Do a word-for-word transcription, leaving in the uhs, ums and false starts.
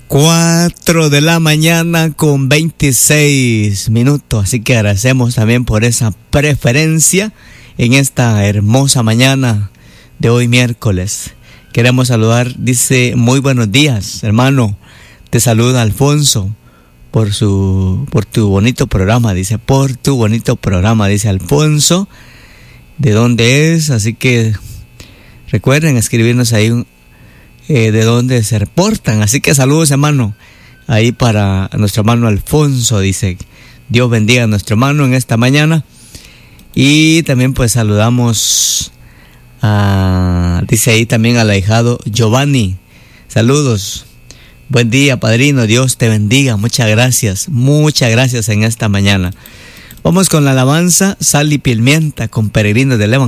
Cuatro de la mañana con veintiséis minutos, así que agradecemos también por esa preferencia en esta hermosa mañana de hoy miércoles. Queremos saludar, dice, muy buenos días, hermano, te saluda Alfonso por su, por tu bonito programa, dice, por tu bonito programa, dice Alfonso, de dónde es, así que recuerden escribirnos ahí un Eh, de dónde se reportan, así que saludos, hermano, ahí para nuestro hermano Alfonso, dice, Dios bendiga a nuestro hermano en esta mañana. Y también pues saludamos a, dice ahí también al ahijado Giovanni, saludos, buen día padrino, Dios te bendiga, muchas gracias, muchas gracias en esta mañana. Vamos con la alabanza Sal y Pimienta con Peregrinos del Evangelio.